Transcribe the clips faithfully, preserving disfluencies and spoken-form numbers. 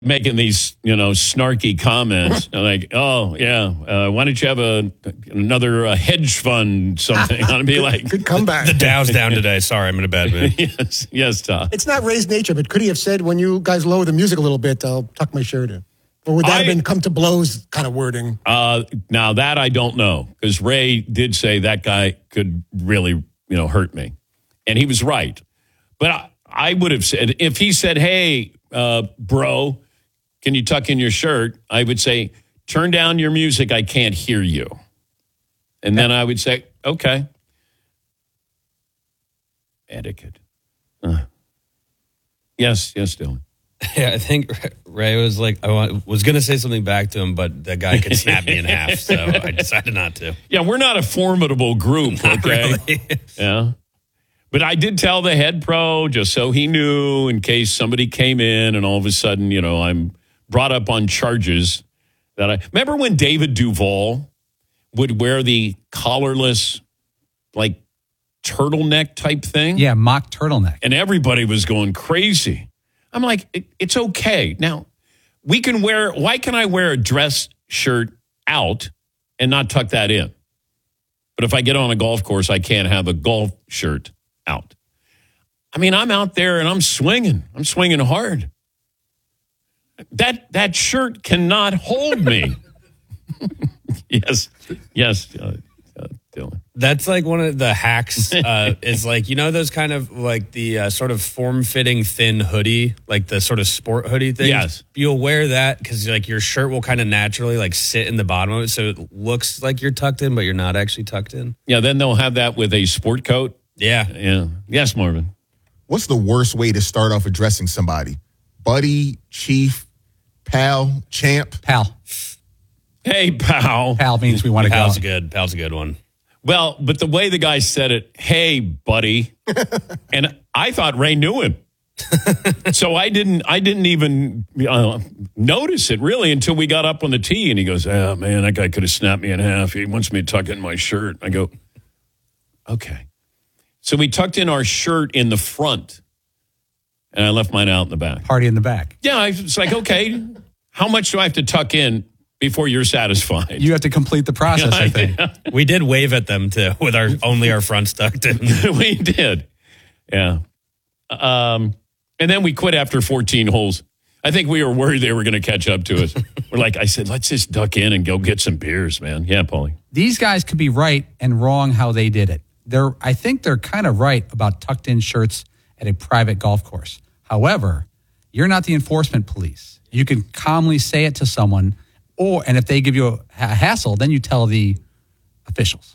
making these, you know, snarky comments. Like, oh, yeah, uh, why don't you have a another uh, hedge fund something? I'd be like... Good comeback. The Dow's down today. Sorry, I'm in a bad mood. yes, yes, Todd. It's not Ray's nature, but could he have said, when you guys lower the music a little bit, I'll tuck my shirt in? Or would that I, have been come to blows kind of wording? Uh, now, that I don't know, because Ray did say that guy could really, you know, hurt me. And he was right. But I, I would have said, if he said, hey, uh, bro, can you tuck in your shirt? I would say, turn down your music. I can't hear you. And then I would say, okay. Etiquette. Uh. Yes, yes, Dylan. Yeah, I think Ray was like, I was going to say something back to him, but that guy could snap me in half, so I decided not to. Yeah, we're not a formidable group, Not okay? really. Yeah. But I did tell the head pro, just so he knew, in case somebody came in and all of a sudden, you know, I'm brought up on charges that I... Remember when David Duvall would wear the collarless, like, turtleneck type thing? Yeah, mock turtleneck. And everybody was going crazy. I'm like, it, it's okay. Now, we can wear... Why can I wear a dress shirt out and not tuck that in? But if I get on a golf course, I can't have a golf shirt out. I mean, I'm out there and I'm swinging. I'm swinging hard. That that shirt cannot hold me. yes, yes, uh, uh, Dylan. That's like one of the hacks uh, is like, you know, those kind of like the uh, sort of form-fitting thin hoodie, like the sort of sport hoodie thing. Yes. You'll wear that because like your shirt will kind of naturally like sit in the bottom of it. So it looks like you're tucked in, but you're not actually tucked in. Yeah, then they'll have that with a sport coat. Yeah. Yeah. Yes, Marvin. What's the worst way to start off addressing somebody? Buddy, chief, pal, champ? Pal. Hey, pal. Pal means we want to go. Pal's good. Pal's a good one. Well, but the way the guy said it, hey, buddy, and I thought Ray knew him. So I didn't I didn't even uh, notice it really until we got up on the tee and he goes, oh, man, that guy could have snapped me in half. He wants me to tuck in my shirt. I go, okay. So we tucked in our shirt in the front and I left mine out in the back. Party in the back. Yeah, I was like, okay, how much do I have to tuck in before you're satisfied? You have to complete the process, I think. We did wave at them too with our only our front tucked in. We did. Yeah. Um, and then we quit after fourteen holes. I think we were worried they were going to catch up to us. We're like, I said, let's just duck in and go get some beers, man. Yeah, Paulie. These guys could be right and wrong how they did it. They're, I think they're kind of right about tucked in shirts at a private golf course. However, you're not the enforcement police. You can calmly say it to someone, or and if they give you a, a hassle, then you tell the officials.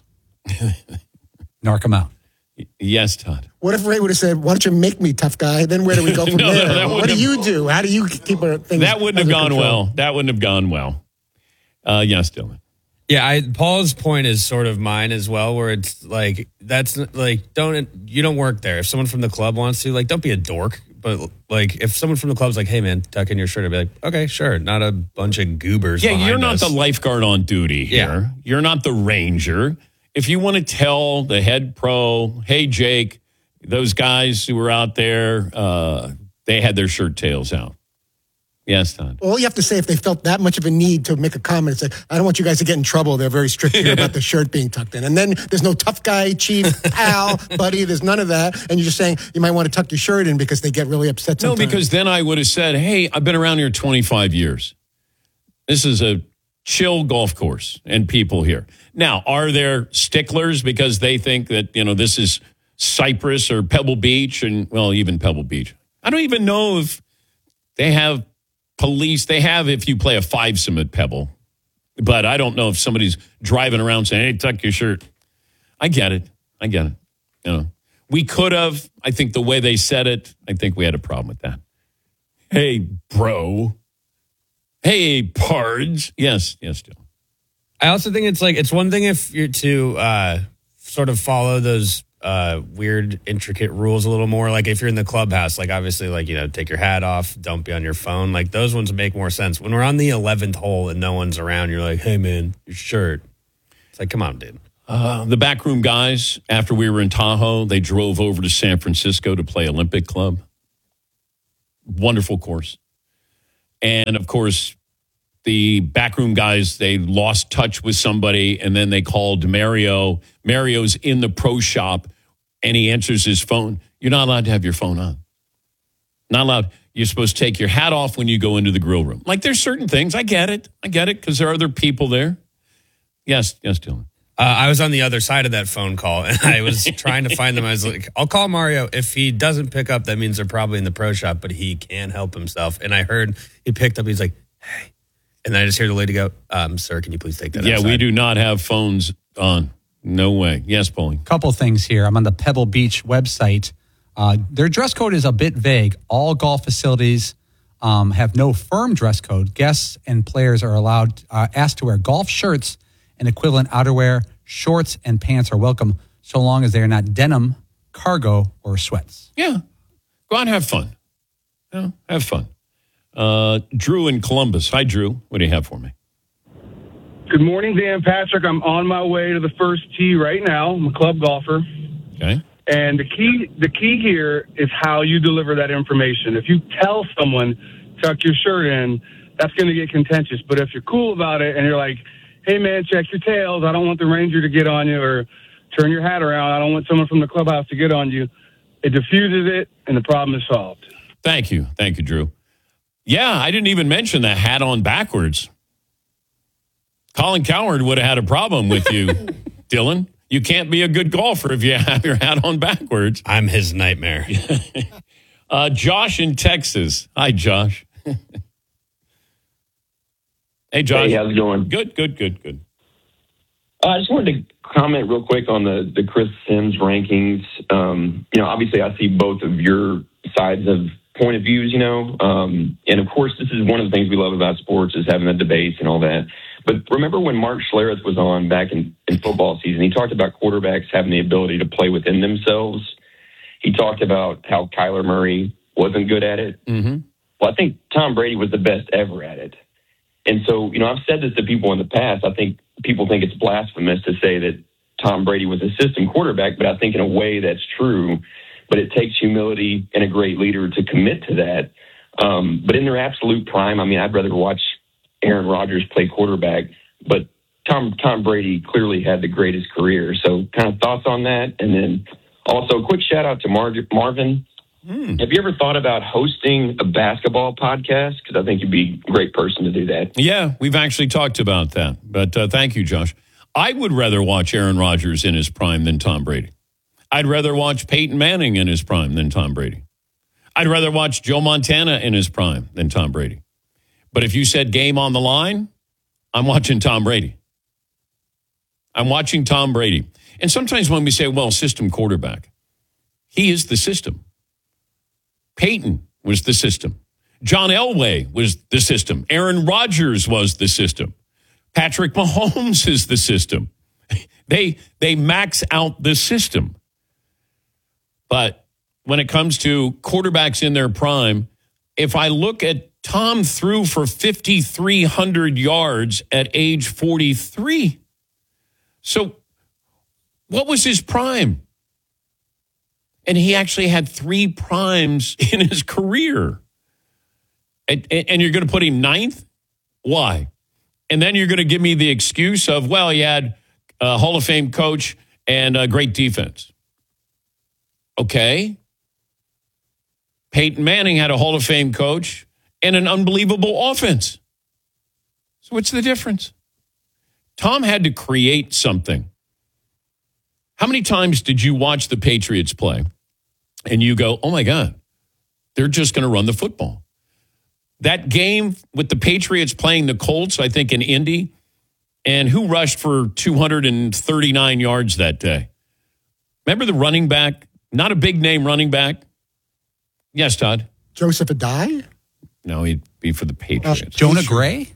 Narc them out. Yes, Todd. What if Ray would have said, why don't you make me tough guy? Then where do we go from No, there? that What do wouldn't you have- do? How do you keep our things That wouldn't have under gone control? well. That wouldn't have gone well. Uh, yes, Dylan. Yeah, I, Paul's point is sort of mine as well, where it's like, that's like, don't, you don't work there. If someone from the club wants to, like, don't be a dork. But, like, if someone from the club's like, hey, man, tuck in your shirt, I'd be like, okay, sure. Not a bunch of goobers. Yeah, behind you're not us. the lifeguard on duty here. Yeah. You're not the ranger. If you want to tell the head pro, hey, Jake, those guys who were out there, uh, they had their shirt tails out. Yes, Todd. All you have to say, if they felt that much of a need to make a comment, say, I don't want you guys to get in trouble. They're very strict here about the shirt being tucked in. And then there's no tough guy, chief, pal, buddy. There's none of that. And you're just saying you might want to tuck your shirt in because they get really upset No, sometimes. because then I would have said, hey, I've been around here twenty-five years. This is a chill golf course and people here. Now, are there sticklers because they think that, you know, this is Cypress or Pebble Beach and, well, even Pebble Beach. I don't even know if they have police. They have if you play a fivesome at Pebble. But I don't know if somebody's driving around saying, hey, tuck your shirt. I get it. I get it. You know, we could have. I think the way they said it, I think we had a problem with that. Hey, bro. Hey, pards. Yes, yes, Joe. I also think it's like, it's one thing if you're to uh, sort of follow those uh, weird, intricate rules a little more. Like if you're in the clubhouse, like obviously, like, you know, take your hat off, don't be on your phone. Like those ones make more sense. When we're on the eleventh hole and no one's around, you're like, hey, man, your shirt. It's like, come on, dude. Uh, the backroom guys, after we were in Tahoe, they drove over to San Francisco to play Olympic Club. Wonderful course. And of course, the backroom guys, they lost touch with somebody, and then they called Mario. Mario's in the pro shop, and he answers his phone. You're not allowed to have your phone on. Not allowed. You're supposed to take your hat off when you go into the grill room. Like, there's certain things. I get it. I get it, because there are other people there. Yes, yes, Dylan. Uh, I was on the other side of that phone call, and I was trying to find them. I was like, I'll call Mario. If he doesn't pick up, that means they're probably in the pro shop, but he can't help himself. And I heard he picked up. He's like, hey. And then I just hear the lady go, um, sir, can you please take that Yeah, outside? we do not have phones on. No way. Yes, Paulie. Couple things here. I'm on the Pebble Beach website. Uh, their dress code is a bit vague. All golf facilities um, have no firm dress code. Guests and players are allowed, uh, asked to wear golf shirts and equivalent outerwear. Shorts and pants are welcome, so long as they are not denim, cargo, or sweats. Yeah. Go out and have fun. Yeah, have fun. Uh, Drew in Columbus. Hi, Drew. What do you have for me? Good morning, Dan Patrick. I'm on my way to the first tee right now. I'm a club golfer. Okay. And the key the key here is how you deliver that information. If you tell someone, tuck your shirt in, that's going to get contentious. But if you're cool about it and you're like, hey, man, check your tails. I don't want the ranger to get on you, or turn your hat around. I don't want someone from the clubhouse to get on you. It diffuses it, and the problem is solved. Thank you. Thank you, Drew. Yeah, I didn't even mention the hat on backwards. Colin Cowherd would have had a problem with you, Dylan. You can't be a good golfer if you have your hat on backwards. I'm his nightmare. uh, Josh in Texas. Hi, Josh. Hey, Josh. Hey, how's it going? Good, good, good, good. Uh, I just wanted to comment real quick on the, the Chris Sims rankings. Um, you know, obviously I see both of your sides of point of views, you know, um, and of course this is one of the things we love about sports is having the debates and all that. But remember when Mark Schlereth was on back in, in football season, he talked about quarterbacks having the ability to play within themselves. He talked about how Kyler Murray wasn't good at it. Mm-hmm. Well, I think Tom Brady was the best ever at it. And so, you know, I've said this to people in the past. I think people think it's blasphemous to say that Tom Brady was a system quarterback, but I think in a way that's true. But it takes humility and a great leader to commit to that. Um, but in their absolute prime, I mean, I'd rather watch Aaron Rodgers play quarterback, but Tom Tom Brady clearly had the greatest career. So kind of thoughts on that. And then also a quick shout out to Mar- Marvin. Mm. Have you ever thought about hosting a basketball podcast? Because I think you'd be a great person to do that. Yeah, we've actually talked about that. But uh, thank you, Josh. I would rather watch Aaron Rodgers in his prime than Tom Brady. I'd rather watch Peyton Manning in his prime than Tom Brady. I'd rather watch Joe Montana in his prime than Tom Brady. But if you said game on the line, I'm watching Tom Brady. I'm watching Tom Brady. And sometimes when we say, well, system quarterback, he is the system. Peyton was the system. John Elway was the system. Aaron Rodgers was the system. Patrick Mahomes is the system. They they max out the system. But when it comes to quarterbacks in their prime, if I look at Tom threw for fifty-three hundred yards at age forty-three. So what was his prime? And he actually had three primes in his career. And, and you're going to put him ninth? Why? And then you're going to give me the excuse of, well, he had a Hall of Fame coach and a great defense. Okay. Peyton Manning had a Hall of Fame coach and an unbelievable offense. So what's the difference? Tom had to create something. How many times did you watch the Patriots play and you go, oh my God, they're just going to run the football? That game with the Patriots playing the Colts, I think in Indy, and who rushed for two hundred thirty-nine yards that day? Remember the running back? Not a big name running back. Yes, Todd? Joseph Adai? No, he'd be for the Patriots. Uh, Jonah Gray?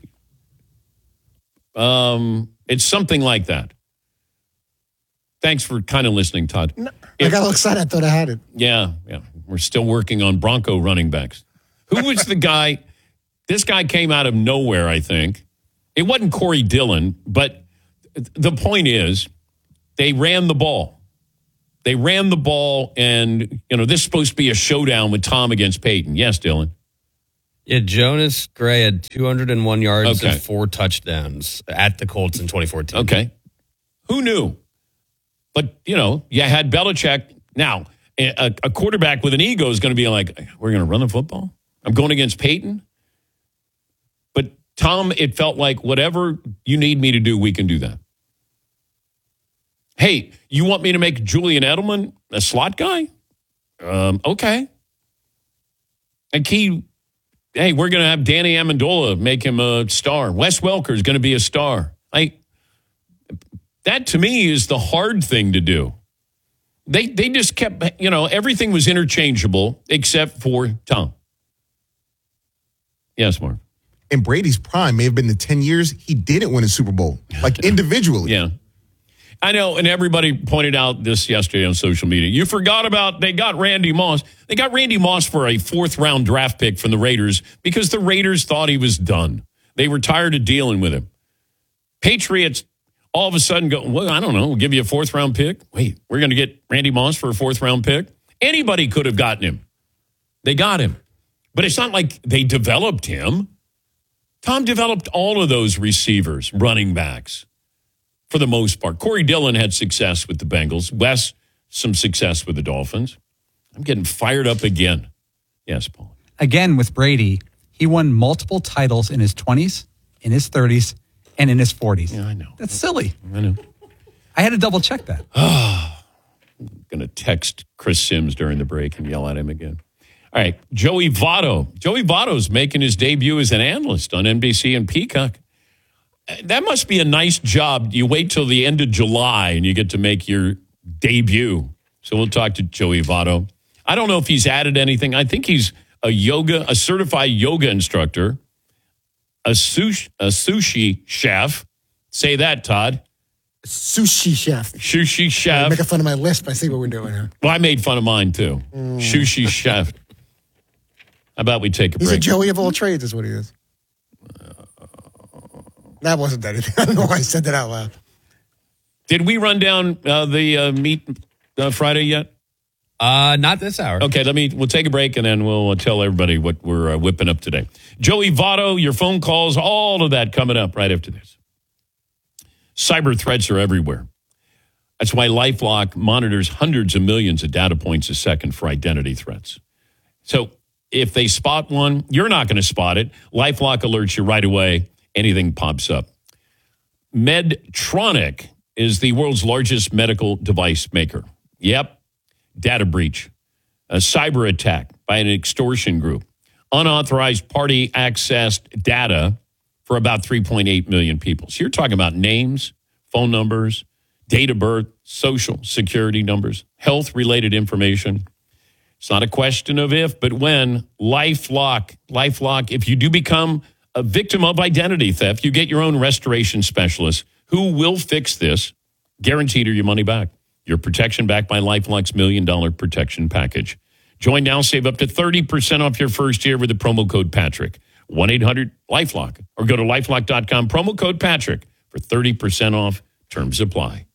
Um, it's something like that. Thanks for kind of listening, Todd. No, I got all excited. I thought I had it. Yeah, yeah. We're still working on Bronco running backs. Who was the guy? This guy came out of nowhere, I think. It wasn't Corey Dillon, but the point is they ran the ball. They ran the ball, and, you know, this is supposed to be a showdown with Tom against Peyton. Yes, Dylan. Yeah, Jonas Gray had two hundred one yards Okay. and four touchdowns at the Colts in twenty fourteen. Okay. Who knew? But, you know, you had Belichick. Now, a, a quarterback with an ego is going to be like, we're going to run the football? I'm going against Peyton? But, Tom, it felt like whatever you need me to do, we can do that. Hey, you want me to make Julian Edelman a slot guy? Um, okay. And Key, hey, we're going to have Danny Amendola make him a star. Wes Welker is going to be a star. I, that, to me, is the hard thing to do. They they just kept, you know, everything was interchangeable except for Tom. Yes, Mark. In Brady's prime, may have been the ten years he didn't win a Super Bowl, like individually. Yeah. I know, and everybody pointed out this yesterday on social media. You forgot about, they got Randy Moss. They got Randy Moss for a fourth-round draft pick from the Raiders because the Raiders thought he was done. They were tired of dealing with him. Patriots all of a sudden go, well, I don't know, we'll give you a fourth-round pick. Wait, we're going to get Randy Moss for a fourth-round pick? Anybody could have gotten him. They got him. But it's not like they developed him. Tom developed all of those receivers, running backs, for the most part. Corey Dillon had success with the Bengals. Wes, some success with the Dolphins. I'm getting fired up again. Yes, Paul. Again, with Brady, he won multiple titles in his twenties, in his thirties, and in his forties. Yeah, I know. That's silly. I know. I had to double check that. I'm going to text Chris Sims during the break and yell at him again. All right, Joey Votto. Joey Votto's making his debut as an analyst on N B C and Peacock. That must be a nice job. You wait till the end of July and you get to make your debut. So we'll talk to Joey Votto. I don't know if he's added anything. I think he's a yoga, a certified yoga instructor, a sushi, a sushi chef. Say that, Todd. Sushi chef. Sushi chef. Making fun of my list, but I see what we're doing here. Well, I made fun of mine too. Mm. Sushi chef. How about we take a He's break? He's a Joey of all trades, is what he is. That wasn't anything. I don't know why I said that out loud. Did we run down uh, the uh, meet uh, Friday yet? Uh, not this hour. Okay, let me. We'll take a break and then we'll uh, tell everybody what we're uh, whipping up today. Joey Votto, your phone calls, all of that coming up right after this. Cyber threats are everywhere. That's why LifeLock monitors hundreds of millions of data points a second for identity threats. So if they spot one, you're not going to spot it. LifeLock alerts you right away. Anything pops up. Medtronic is the world's largest medical device maker. Yep. Data breach. A cyber attack by an extortion group. Unauthorized party accessed data for about three point eight million people. So you're talking about names, phone numbers, date of birth, social security numbers, health-related information. It's not a question of if, but when. LifeLock. LifeLock, if you do become a victim of identity theft, you get your own restoration specialist who will fix this, guaranteed or your money back. Your protection backed by LifeLock's million dollar protection package. Join now, save up to thirty percent off your first year with the promo code Patrick. one eight hundred LifeLock or go to lifelock dot com, promo code Patrick for thirty percent off. Terms apply.